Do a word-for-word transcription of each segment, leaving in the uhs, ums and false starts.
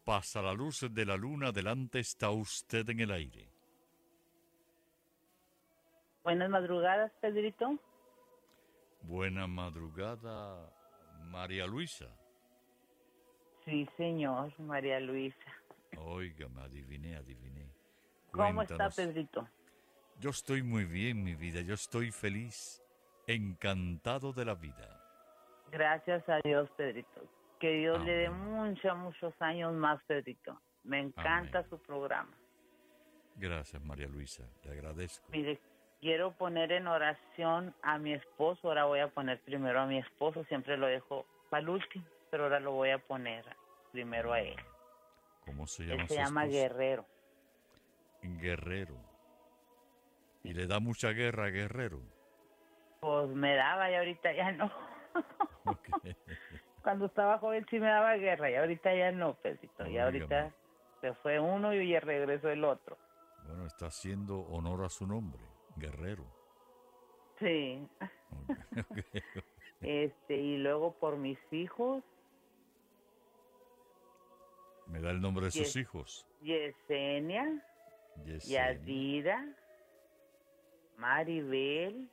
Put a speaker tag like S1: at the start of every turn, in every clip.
S1: pasa la luz de la luna, adelante está usted en el aire.
S2: Buenas madrugadas, Pedrito.
S1: Buena madrugada, María Luisa.
S2: Sí, señor, María Luisa.
S1: Oiga, me adiviné, adiviné.
S2: ¿Cómo está,
S1: Cuéntanos.
S2: Pedrito?
S1: Yo estoy muy bien, mi vida, yo estoy feliz, encantado de la vida.
S2: Gracias a Dios, Pedrito. Que Dios le dé
S1: Amén.
S2: muchos, muchos años más, Pedrito. Me encanta
S1: Amén.
S2: su programa.
S1: Gracias, María Luisa, le agradezco.
S2: Mire, quiero poner en oración a mi esposo. Ahora voy a poner primero a mi esposo. Siempre lo dejo para el último, pero ahora lo voy a poner primero a él.
S1: ¿Cómo se llama
S2: Él se
S1: su
S2: llama
S1: esposo?
S2: Guerrero.
S1: Guerrero. ¿Y le da mucha guerra a Guerrero?
S2: Pues me daba y ahorita ya no.
S1: Okay.
S2: Cuando estaba joven sí me daba guerra y ahorita ya no, Pedrito. Y
S1: Óigame.
S2: ahorita se fue uno y ya regresó el otro.
S1: Bueno, está haciendo honor a su nombre, Guerrero.
S2: Sí.
S1: Okay. Okay.
S2: Este, y luego por mis hijos,
S1: ¿Me da el nombre de sus
S2: Yes-
S1: hijos?
S2: Yesenia,
S1: Yesenia.
S2: Yadira, Maribel,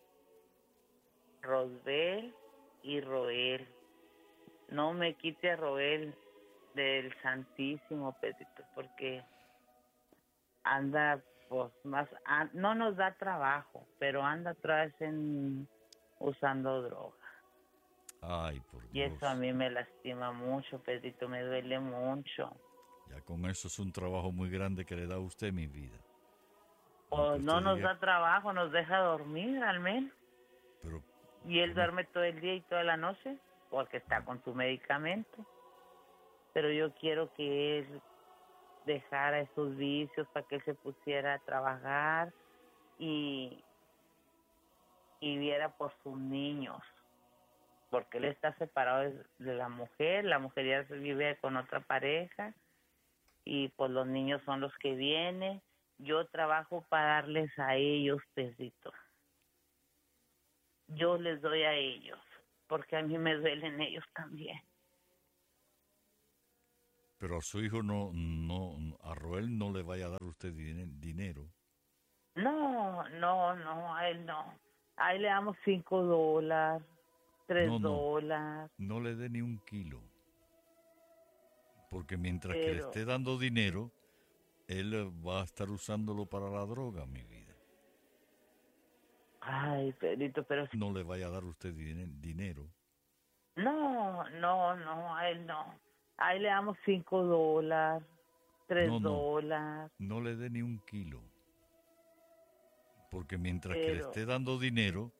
S2: Rosbel y Roel. No me quite a Roel del Santísimo, Pedrito, porque anda, pues, más, an- no nos da trabajo, pero anda atrás en usando droga.
S1: Ay, por
S2: Y
S1: Dios.
S2: eso a mí me lastima mucho, Pedrito, me duele mucho.
S1: Ya con eso es un trabajo muy grande que le da a usted, mi vida.
S2: Pues
S1: Aunque
S2: no
S1: usted
S2: nos
S1: diga-
S2: da trabajo, nos deja dormir al menos.
S1: Pero,
S2: Y él
S1: ¿cómo?
S2: duerme todo el día y toda la noche porque está con su medicamento. Pero yo quiero que él dejara esos vicios para que él se pusiera a trabajar y, y viera por sus niños. Porque él está separado de, de la mujer, la mujer ya se vive con otra pareja y pues los niños son los que vienen. Yo trabajo para darles a ellos, Pedrito. Yo les doy a ellos, porque a mí me duelen ellos también.
S1: Pero a su hijo no, no, a Roel no le vaya a dar usted din- dinero.
S2: No, no, no, a él no. A él le damos cinco dólares, tres
S1: No, no,
S2: dólares,
S1: no le dé ni un kilo. Porque mientras que le
S2: pero,
S1: esté dando dinero, él eh, va a estar usándolo para la droga, mi vida.
S2: ay, Pedrito, pero
S1: No le vaya a dar usted din- dinero.
S2: no, no, no, a él no. A él le damos cinco dólares, tres
S1: No, no,
S2: dólares,
S1: no le dé ni un kilo. Porque mientras que le
S2: pero,
S1: esté dando dinero,